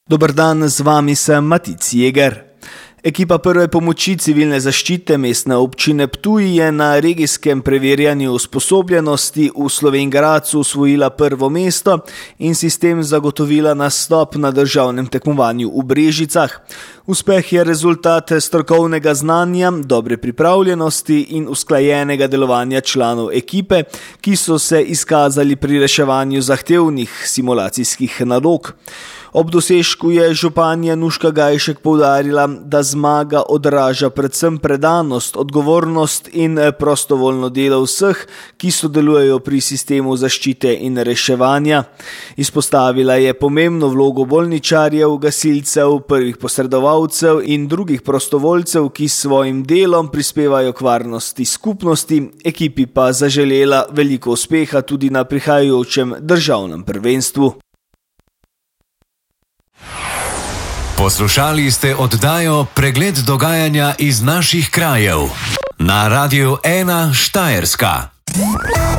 Dober dan, z vami sem Matic Jeger. Ekipa prve pomoči civilne zaščite mestne občine Ptuj je na regijskem preverjanju usposobljenosti v Slovenj Gradcu osvojila prvo mesto in si s tem zagotovila nastop na državnem tekmovanju v Brežicah. Uspeh je rezultat strokovnega znanja, dobre pripravljenosti in usklajenega delovanja članov ekipe, ki so se izkazali pri reševanju zahtevnih simulacijskih nalog. Ob dosežku je županja Nuška Gajšek poudarila, da zmaga odraža predvsem predanost, odgovornost in prostovoljno delo vseh, ki sodelujejo pri sistemu zaščite in reševanja. Izpostavila je pomembno vlogo bolničarjev, gasilcev, prvih posredovalcev in drugih prostovoljcev, ki s svojim delom prispevajo k varnosti skupnosti, ekipi pa zaželela veliko uspeha tudi na prihajajočem državnem prvenstvu. Poslušali ste oddajo Pregled dogajanja iz naših krajev na Radiu 1 Štajerska.